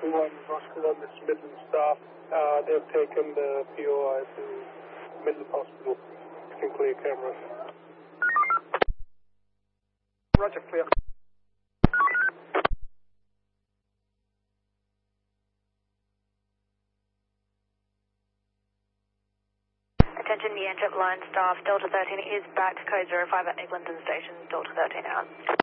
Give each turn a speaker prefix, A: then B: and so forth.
A: 1 Hospital, this Midland staff. They've taken the POI to Midland Hospital. You can clear cameras.
B: Roger, clear.
C: Attention, the Antwerp line staff, Delta 13 is back to code 05 at Eglinton Station, Delta 13 out.